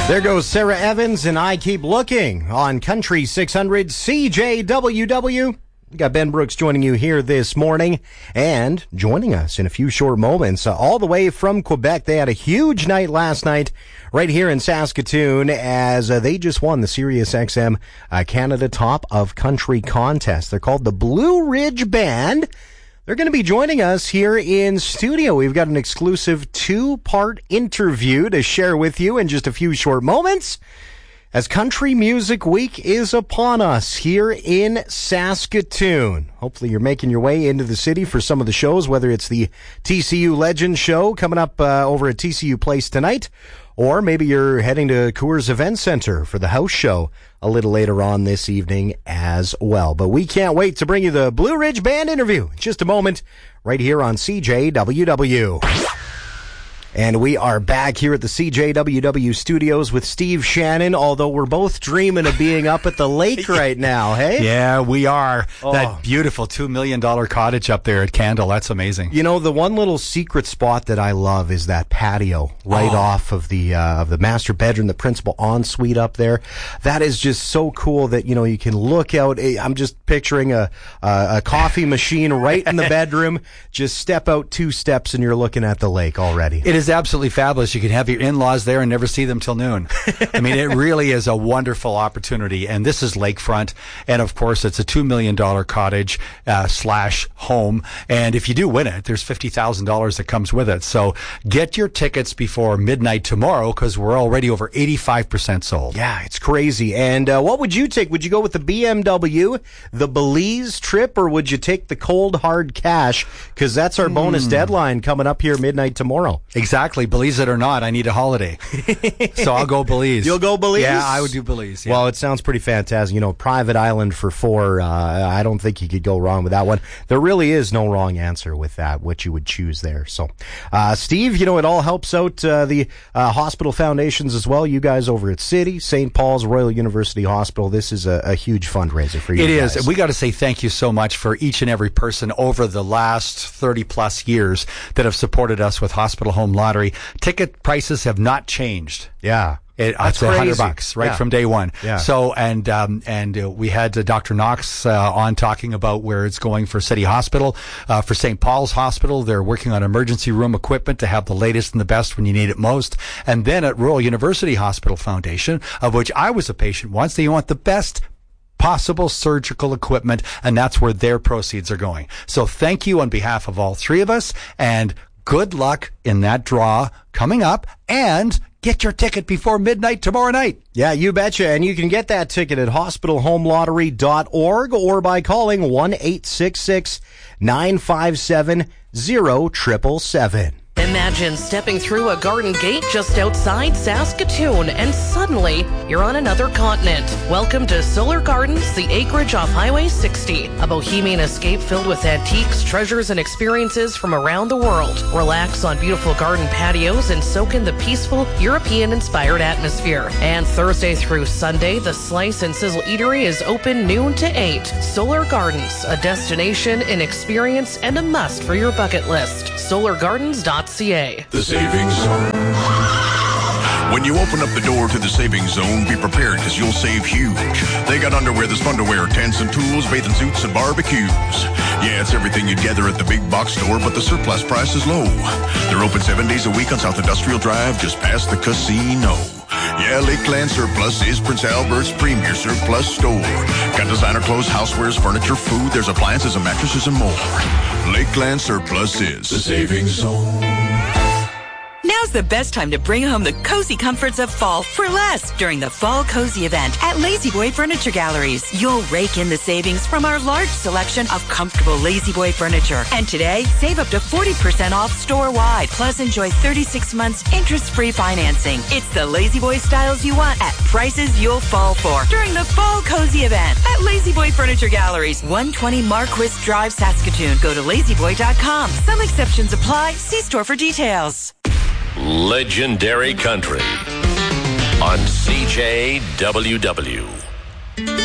There goes Sarah Evans and I Keep Looking on Country 600 CJWW. We got Ben Brooks joining you here this morning and joining us in a few short moments all the way from Quebec. They had a huge night last night right here in Saskatoon as they just won the Sirius XM Canada Top of Country contest. They're called the Blue Ridge Band. They're going to be joining us here in studio. We've got an exclusive two-part interview to share with you in just a few short moments as Country Music Week is upon us here in Saskatoon. Hopefully you're making your way into the city for some of the shows, whether it's the TCU Legends show coming up over at TCU Place tonight, or maybe you're heading to Coors Event Center for the house show a little later on this evening as well. But we can't wait to bring you the Blue Ridge Band interview in just a moment right here on CJWW. And we are back here at the CJWW studios with Steve Shannon, although we're both dreaming of being up at the lake right now, hey? Yeah, we are. Oh. That beautiful $2 million cottage up there at Candle, that's amazing. You know, the one little secret spot that I love is that patio right off of the master bedroom, the principal ensuite up there. That is just so cool that, you know, you can look out. I'm just picturing a coffee machine right in the bedroom. Just step out 2 steps and you're looking at the lake already. It is absolutely fabulous. You can have your in-laws there and never see them till noon. I mean, it really is a wonderful opportunity. And this is lakefront. And of course, it's a $2 million cottage / home. And if you do win it, there's $50,000 that comes with it. So get your tickets before midnight tomorrow because we're already over 85% sold. Yeah, it's crazy. And what would you take? Would you go with the BMW, the Belize trip, or would you take the cold hard cash? Because that's our bonus deadline coming up here midnight tomorrow. Exactly. Belize it or not, I need a holiday. So I'll go Belize. You'll go Belize? Yeah, I would do Belize. Yeah. Well, it sounds pretty fantastic. You know, private island for 4. I don't think you could go wrong with that one. There really is no wrong answer with that, what you would choose there. So, Steve, you know, it all helps out the hospital foundations as well. You guys over at City, St. Paul's, Royal University Hospital. This is a huge fundraiser for you guys. It is. We got to say thank you so much for each and every person over the last 30 plus years that have supported us with Hospital Home Lottery. Ticket prices have not changed. Yeah. It's $100 right from day one. Yeah. So, and we had Dr. Knox on talking about where it's going for City Hospital. For St. Paul's Hospital, they're working on emergency room equipment to have the latest and the best when you need it most. And then at Royal University Hospital Foundation, of which I was a patient once, they want the best possible surgical equipment, and that's where their proceeds are going. So thank you on behalf of all three of us, and good luck in that draw coming up, and get your ticket before midnight tomorrow night. Yeah, you betcha. And you can get that ticket at hospitalhomelottery.org or by calling 1-866-957-0777. Imagine stepping through a garden gate just outside Saskatoon and suddenly you're on another continent. Welcome to Solar Gardens, the acreage off Highway 60. A bohemian escape filled with antiques, treasures, and experiences from around the world. Relax on beautiful garden patios and soak in the peaceful, European-inspired atmosphere. And Thursday through Sunday, the Slice and Sizzle Eatery is open noon to 8. Solar Gardens, a destination, an experience, and a must for your bucket list. SolarGardens.ca. The Savings Zone. When you open up the door to the Savings Zone, be prepared because you'll save huge. They got underwear that's fun to wear, tents and tools, bathing suits and barbecues. Yeah, it's everything you'd gather at the big box store, but the surplus price is low. They're open 7 days a week on South Industrial Drive, just past the casino. Yeah, Lakeland Surplus is Prince Albert's premier surplus store. Got designer clothes, housewares, furniture, food, there's appliances and mattresses and more. Lakeland Surplus is the Savings Zone. Now's the best time to bring home the cozy comforts of fall for less during the Fall Cozy event at La-Z-Boy Furniture Galleries. You'll rake in the savings from our large selection of comfortable La-Z-Boy furniture. And today, save up to 40% off store-wide. Plus, enjoy 36 months interest-free financing. It's the La-Z-Boy styles you want at prices you'll fall for during the Fall Cozy event at La-Z-Boy Furniture Galleries, 120 Marquis Drive, Saskatoon. Go to lazyboy.com. Some exceptions apply. See store for details. Legendary Country on CJWW.